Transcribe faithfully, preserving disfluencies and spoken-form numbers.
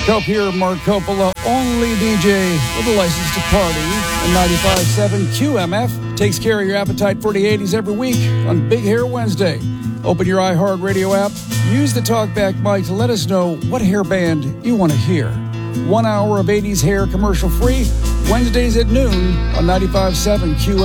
Cope here, Mark Coppola, only D J with a license to party. And ninety-five point seven Q M F takes care of your appetite for the eighties every week on Big Hair Wednesday. Open your iHeartRadio app, use the talkback mic to let us know what hair band you want to hear. One hour of eighties hair commercial free, Wednesdays at noon on ninety-five point seven Q M F.